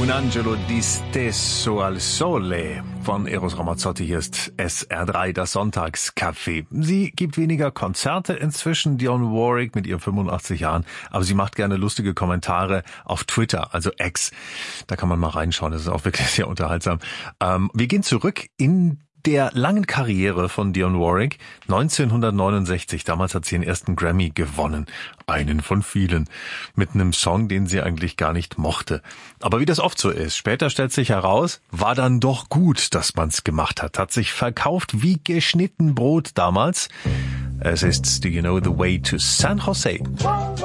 Un angelo di stesso al sole von Eros Ramazzotti. Hier ist SR3, das Sonntagscafé. Sie gibt weniger Konzerte inzwischen, Dionne Warwick mit ihren 85 Jahren, aber sie macht gerne lustige Kommentare auf Twitter, also X. Da kann man mal reinschauen, das ist auch wirklich sehr unterhaltsam. Wir gehen zurück in der langen Karriere von Dionne Warwick. 1969, damals hat sie den ersten Grammy gewonnen. Einen von vielen. Mit einem Song, den sie eigentlich gar nicht mochte. Aber wie das oft so ist, später stellt sich heraus, war dann doch gut, dass man's gemacht hat. Hat sich verkauft wie geschnitten Brot damals. Es ist Do You Know the Way to San Jose?